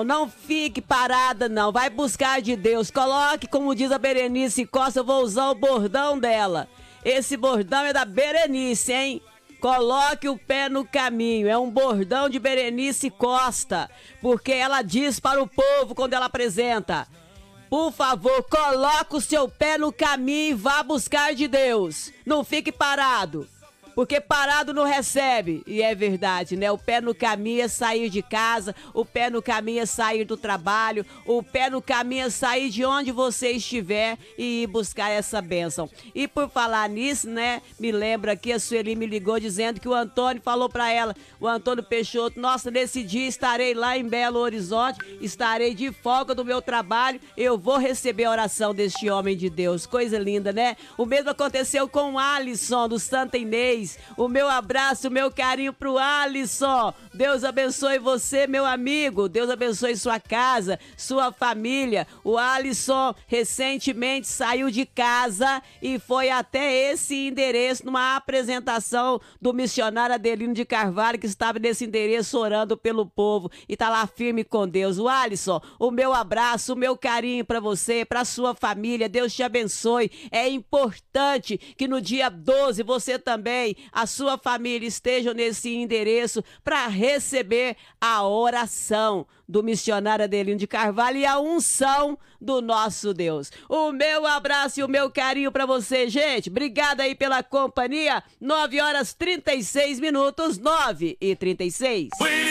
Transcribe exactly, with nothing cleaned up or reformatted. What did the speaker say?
Não fique parada, não. Vai buscar de Deus. Coloque, como diz a Berenice Costa, eu vou usar o bordão dela. Esse bordão é da Berenice, hein? Coloque o pé no caminho. É um bordão de Berenice Costa. Porque ela diz para o povo quando ela apresenta: por favor, coloque o seu pé no caminho e vá buscar de Deus. Não fique parado. Porque parado não recebe. E é verdade, né? O pé no caminho é sair de casa, o pé no caminho é sair do trabalho, o pé no caminho é sair de onde você estiver e ir buscar essa bênção. E por falar nisso, né? Me lembra que a Sueli me ligou dizendo que o Antônio falou pra ela, o Antônio Peixoto: nossa, nesse dia estarei lá em Belo Horizonte, estarei de folga do meu trabalho, eu vou receber a oração deste homem de Deus. Coisa linda, né? O mesmo aconteceu com o Alisson, do Santa Inês. O meu abraço, o meu carinho pro Alisson. Deus abençoe você, meu amigo. Deus abençoe sua casa, sua família. O Alisson recentemente saiu de casa e foi até esse endereço numa apresentação do missionário Adelino de Carvalho, que estava nesse endereço orando pelo povo e tá lá firme com Deus. O Alisson, o meu abraço, o meu carinho para você, para sua família. Deus te abençoe. É importante que no dia doze você também, a sua família, estejam nesse endereço para receber a oração do missionário Adelino de Carvalho e a unção do nosso Deus. O meu abraço e o meu carinho para você, gente. Obrigada aí pela companhia. nove horas e trinta e seis minutos, nove e trinta e seis.